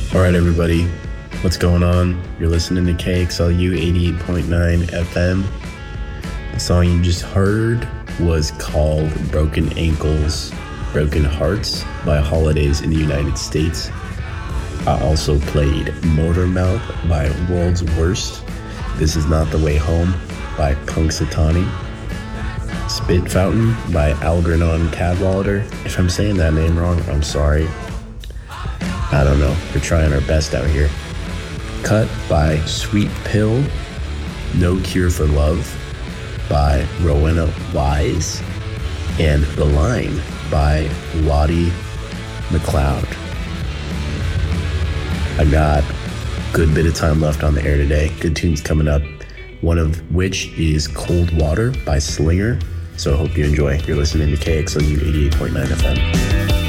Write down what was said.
All right, everybody, what's going on? You're listening to KXLU 88.9 FM. The song you just heard was called Broken Ankles, Broken Hearts by Holidays in the United States. I also played Motormouth by World's Worst, This Is Not the Way Home by Punxsutawney, Spit Fountain by Algernon Cadwallader. If I'm saying that name wrong, I'm sorry. I don't know. We're trying our best out here. Cut by Sweet Pill, No Cure for Love by Rowena Wise, and The Line by Lottie McLeod. I got a good bit of time left on the air today. Good tunes coming up, one of which is Cold Water by Slinger. So I hope you enjoy. You're listening to KXLU 88.9 FM.